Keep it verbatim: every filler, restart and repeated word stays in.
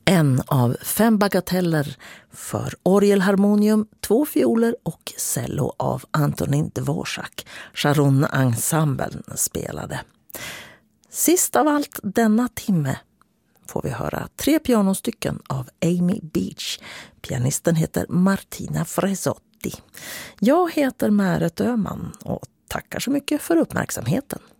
En av fem bagateller för orgelharmonium, två fioler och cello av Antonin Dvorak. Sharon Ensemblen spelade. Sist av allt denna timme får vi höra tre pianostycken av Amy Beach. Pianisten heter Martina Fresotti. Jag heter Märet Öhman och tackar så mycket för uppmärksamheten.